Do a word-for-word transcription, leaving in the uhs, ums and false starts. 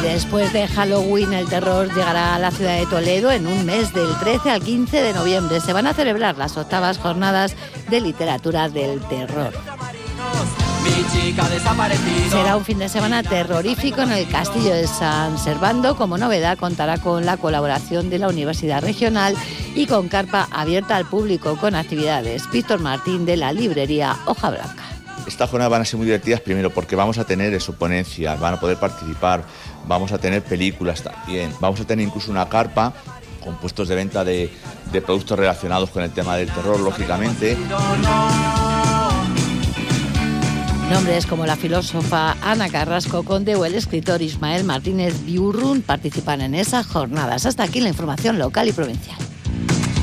Después de Halloween, el terror llegará a la ciudad de Toledo en un mes, del trece al quince de noviembre. Se van a celebrar las octavas jornadas de literatura del terror. Será un fin de semana terrorífico en el Castillo de San Servando. Como novedad, contará con la colaboración de la Universidad Regional y con carpa abierta al público con actividades. Víctor Martín, de la librería Hoja Blanca. Estas jornadas van a ser muy divertidas, primero porque vamos a tener eso, ponencias, van a poder participar, vamos a tener películas también, vamos a tener incluso una carpa con puestos de venta de, de productos relacionados con el tema del terror, lógicamente. Nombres como la filósofa Ana Carrasco Conde o el escritor Ismael Martínez Biurrun participan en esas jornadas. Hasta aquí la información local y provincial.